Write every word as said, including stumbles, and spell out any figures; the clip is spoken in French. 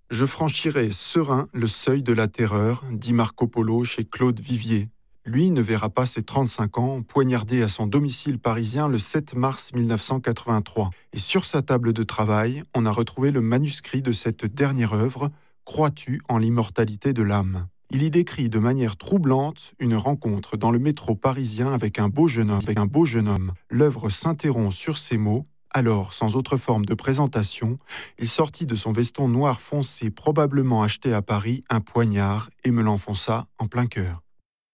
Je franchirai serein le seuil de la terreur, dit Marco Polo chez Claude Vivier. Lui ne verra pas ses trente-cinq ans poignardé à son domicile parisien le sept mars mille neuf cent quatre-vingt-trois. Et sur sa table de travail, on a retrouvé le manuscrit de cette dernière œuvre, Crois-tu en l'immortalité de l'âme ? Il y décrit de manière troublante une rencontre dans le métro parisien avec un beau jeune homme. Avec un beau jeune homme. L'œuvre s'interrompt sur ces mots. Alors, sans autre forme de présentation, il sortit de son veston noir foncé, probablement acheté à Paris, un poignard et me l'enfonça en plein cœur.